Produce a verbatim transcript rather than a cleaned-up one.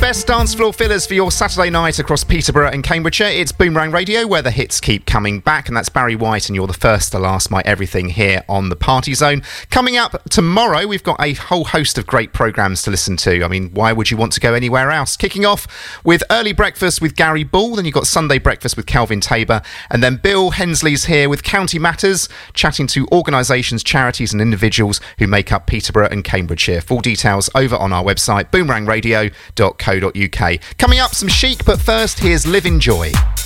best dance floor fillers for your Saturday night across Peterborough and Cambridgeshire. It's Boomerang Radio, where the hits keep coming back, and that's Barry White, and you're the first to last my everything here on the Party Zone. Coming up tomorrow, we've got a whole host of great programmes to listen to. I mean, why would you want to go anywhere else? Kicking off with Early Breakfast with Gary Ball, then you've got Sunday Breakfast with Calvin Tabor, and then Bill Hensley's here with County Matters, chatting to organisations, charities and individuals who make up Peterborough and Cambridgeshire. Full details over on our website, boomerang radio dot co dot uk. Coming up, some Chic, but first, here's Live in Joy.